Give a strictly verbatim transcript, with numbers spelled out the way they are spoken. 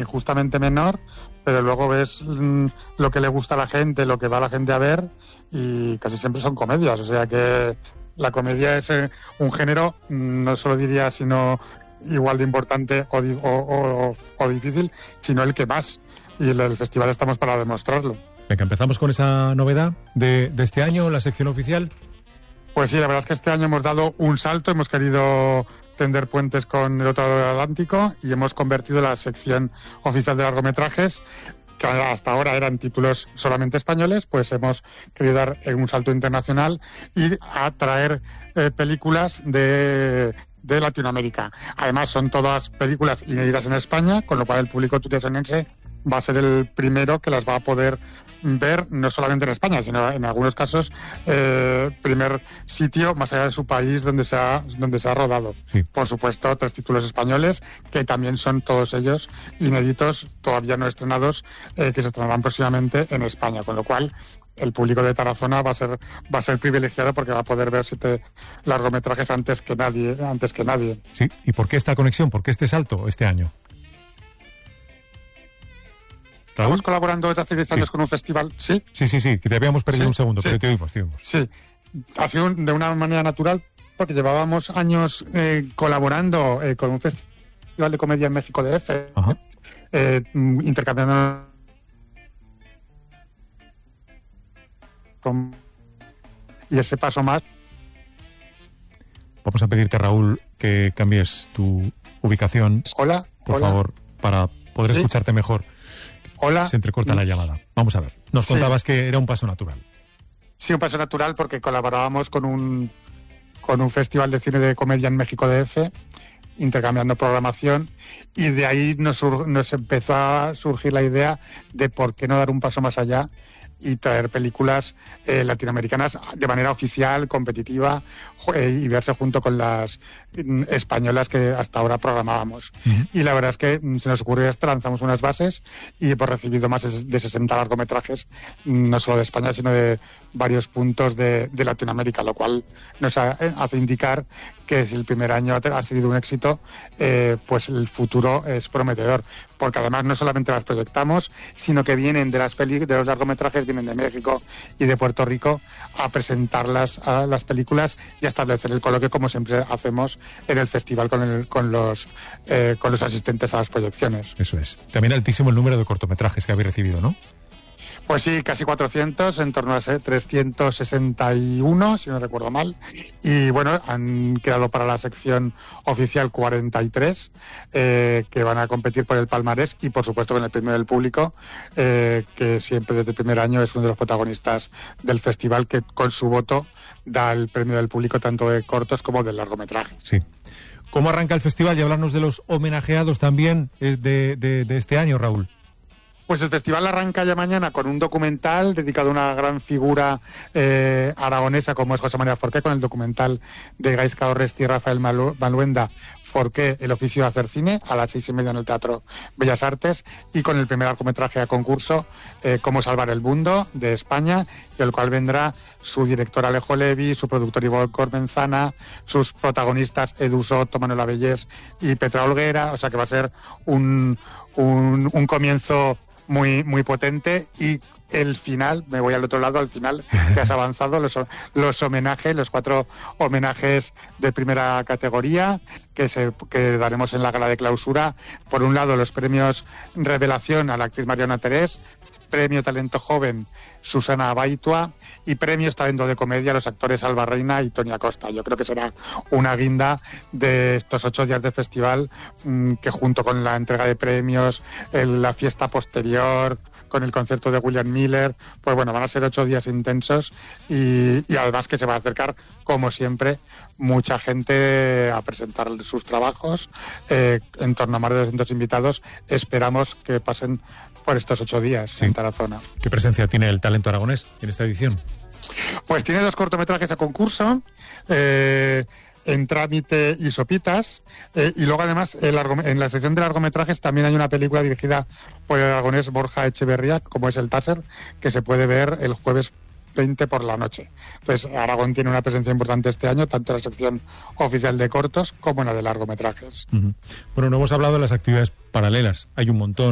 injustamente menor, pero luego ves mmm, lo que le gusta a la gente, lo que va a la gente a ver, y casi siempre son comedias. O sea que la comedia es eh, un género, no solo diría, sino igual de importante o, o, o, o difícil, sino el que más. Y el, el festival estamos para demostrarlo. Venga, empezamos con esa novedad de, de este año, la sección oficial. Pues sí, la verdad es que este año hemos dado un salto, hemos querido tender puentes con el otro lado del Atlántico y hemos convertido la sección oficial de largometrajes, que hasta ahora eran títulos solamente españoles, pues hemos querido dar un salto internacional y atraer eh, películas de, de Latinoamérica. Además, son todas películas inéditas en España, con lo cual el público tutesenense va a ser el primero que las va a poder ver, no solamente en España, sino en algunos casos eh, primer sitio más allá de su país donde se ha, donde se ha rodado. Sí. Por supuesto, tres títulos españoles que también son todos ellos inéditos, todavía no estrenados, eh, que se estrenarán próximamente en España, con lo cual el público de Tarazona va a ser va a ser privilegiado porque va a poder ver siete largometrajes antes que nadie, antes que nadie. Sí. ¿Y por qué esta conexión? ¿Por qué este salto este año? ¿Raúl? Estamos colaborando desde hace diez años sí. con un festival, ¿sí? Sí, sí, sí, que te habíamos perdido sí, un segundo, sí. pero te oímos, te oímos. Sí, ha sido de una manera natural porque llevábamos años eh, colaborando eh, con un festival de comedia en México D F, eh, intercambiando con... y ese paso más. Vamos a pedirte, Raúl, que cambies tu ubicación. Hola, por hola. favor, para poder ¿Sí? escucharte mejor. Hola. Se entrecorta la llamada. Vamos a ver. Nos sí. contabas que era un paso natural. Sí, un paso natural porque colaborábamos con un con un festival de cine de comedia en México D F, intercambiando programación, y de ahí nos, nos empezó a surgir la idea de por qué no dar un paso más allá y traer películas eh, latinoamericanas de manera oficial, competitiva, eh, y verse junto con las mm, españolas que hasta ahora programábamos. Uh-huh. Y la verdad es que mm, se nos ocurrió esto, lanzamos unas bases y hemos recibido más de sesenta largometrajes, mm, no solo de España, sino de varios puntos de, de Latinoamérica, lo cual nos ha, eh, hace indicar que si el primer año ha, ha sido un éxito, eh, pues el futuro es prometedor, porque además no solamente las proyectamos, sino que vienen de las peli de los largometrajes, vienen de México y de Puerto Rico a presentarlas a las películas y a establecer el coloquio, como siempre hacemos en el festival con, el, con, los, eh, con los asistentes a las proyecciones. Eso es. También altísimo el número de cortometrajes que habéis recibido, ¿no? Pues sí, casi cuatrocientos, en torno a trescientos sesenta y uno, si no recuerdo mal. Y bueno, han quedado para la sección oficial cuarenta y tres, eh, que van a competir por el palmarés y por supuesto con el premio del público, eh, que siempre desde el primer año es uno de los protagonistas del festival, que con su voto da el premio del público tanto de cortos como de largometrajes. Sí. ¿Cómo arranca el festival? Y hablarnos de los homenajeados también de, de, de este año, Raúl. Pues el festival arranca ya mañana con un documental dedicado a una gran figura eh, aragonesa como es José María Forqué, con el documental de Gaizka Orresti y Rafael Maluenda, Forqué, el oficio de hacer cine, a las seis y media en el Teatro Bellas Artes, y con el primer largometraje a concurso, eh, Cómo salvar el mundo, de España, y el cual vendrá su director Alejo Levi, su productor Ivor Cormenzana, sus protagonistas Edu Soto, Manuela Bellés y Petra Olguera. O sea que va a ser un, un, un comienzo muy muy potente, y el final, me voy al otro lado, al final te has avanzado, los, los homenajes, los cuatro homenajes de primera categoría que, se, que daremos en la gala de clausura. Por un lado, los premios Revelación a la actriz Mariona Terés, premio Talento Joven Susana Abaitua y premios Talento de Comedia a los actores Alba Reina y Tony Acosta. Yo creo que será una guinda de estos ocho días de festival, mmm, que junto con la entrega de premios, el, la fiesta posterior, con el concierto de William Miller, pues bueno, van a ser ocho días intensos, y, y además que se va a acercar, como siempre, mucha gente a presentar sus trabajos, eh, en torno a más de doscientos invitados. Esperamos que pasen por estos ocho días sí. en Tarazona. ¿Qué presencia tiene el talento aragonés en esta edición? Pues tiene dos cortometrajes a concurso, eh, En trámite y Sopitas, eh, y luego además el en la sección de largometrajes también hay una película dirigida por el aragonés Borja Echeverría, como es El Taser, que se puede ver el jueves veinte por la noche. Entonces, Aragón tiene una presencia importante este año, tanto en la sección oficial de cortos como en la de largometrajes. Uh-huh. Bueno, no hemos hablado de las actividades paralelas, hay un montón.